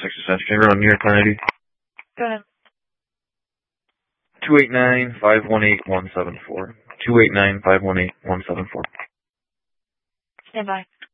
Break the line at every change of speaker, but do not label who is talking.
6 cents. Can you run New York Line ID?
Go ahead.
289-518-174. 289-518-174.
Stand by.